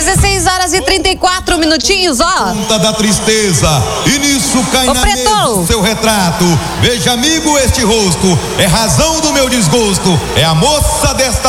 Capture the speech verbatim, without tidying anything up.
dezesseis horas e trinta e quatro minutinhos, ó. Conta da tristeza, e nisso cai Ô, na Pretão. mesa seu retrato. Veja, amigo, este rosto é razão do meu desgosto. É a moça desta